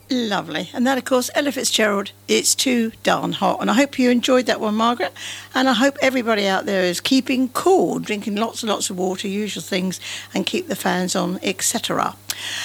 Lovely. And that, of course, Ella Fitzgerald, It's Too Darn Hot. And I hope you enjoyed that one, Margaret. And I hope everybody out there is keeping cool, drinking lots and lots of water, usual things, and keep the fans on, etc.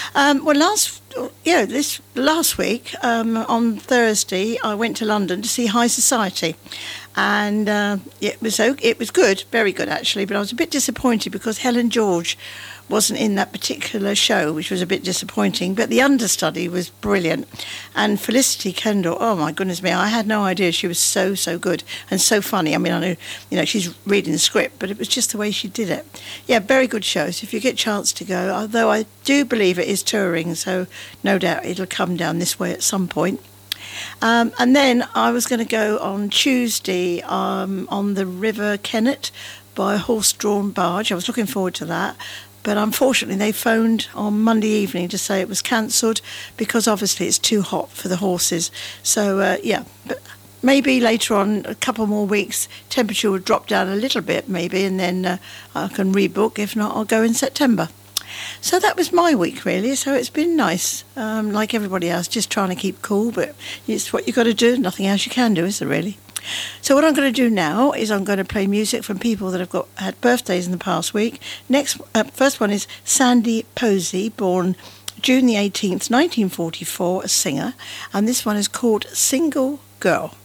This last week, on Thursday, I went to London to see High Society. And it was good, very good actually, but I was a bit disappointed because Helen George wasn't in that particular show, which was a bit disappointing, but the understudy was brilliant. And Felicity Kendall, oh my goodness me, I had no idea she was so good and so funny. I mean, I know, she's reading the script, but it was just the way she did it. Yeah, very good show. So if you get a chance to go, although I do believe it is touring, so no doubt it'll come down this way at some point. And then I was going to go on Tuesday on the River Kennet by a horse-drawn barge. I was looking forward to that. But unfortunately, they phoned on Monday evening to say it was cancelled because obviously it's too hot for the horses. So, but maybe later on, a couple more weeks, temperature will drop down a little bit maybe, and then I can rebook. If not, I'll go in September. So that was my week, really. So it's been nice, like everybody else, just trying to keep cool. But it's what you've got to do. Nothing else you can do, is there, really? So what I'm going to do now is I'm going to play music from people that have had birthdays in the past week. First one is Sandy Posey, born June the 18th, 1944, a singer. And this one is called Single Girl.